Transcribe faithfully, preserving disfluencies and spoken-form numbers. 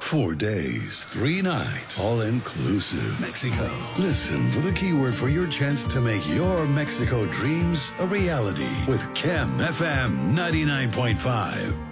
Four days, three nights, all inclusive. Mexico. Listen for the keyword for your chance to make your Mexico dreams a reality with Chem F M ninety-nine point five.